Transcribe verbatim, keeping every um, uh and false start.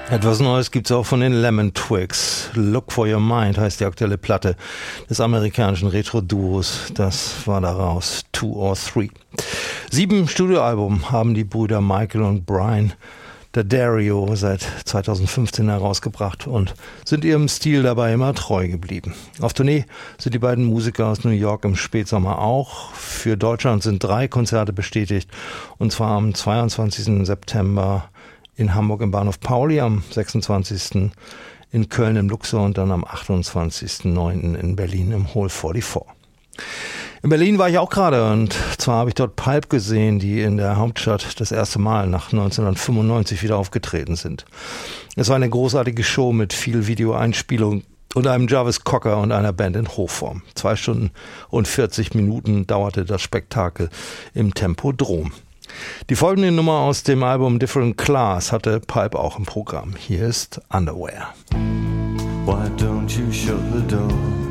Etwas Neues gibt's auch von den Lemon Twigs. Look for Your Mind heißt die aktuelle Platte des amerikanischen Retro-Duos. Das war daraus Two or Three. Sieben Studioalbum haben die Brüder Michael und Brian D'Addario seit zweitausendfünfzehn herausgebracht und sind ihrem Stil dabei immer treu geblieben. Auf Tournee sind die beiden Musiker aus New York im Spätsommer auch. Für Deutschland sind drei Konzerte bestätigt, und zwar am zweiundzwanzigsten September in Hamburg im Bahnhof Pauli, am sechsundzwanzigsten in Köln im Luxor und dann am achtundzwanzigsten neunten in Berlin im Hall vierundvierzig. In Berlin war ich auch gerade, und zwar habe ich dort Pulp gesehen, die in der Hauptstadt das erste Mal nach neunzehnhundertfünfundneunzig wieder aufgetreten sind. Es war eine großartige Show mit viel Videoeinspielung und einem Jarvis Cocker und einer Band in Hochform. Zwei Stunden und vierzig Minuten dauerte das Spektakel im Tempodrom. Die folgende Nummer aus dem Album Different Class hatte Pulp auch im Programm. Hier ist Underwear. Why don't you shut the door?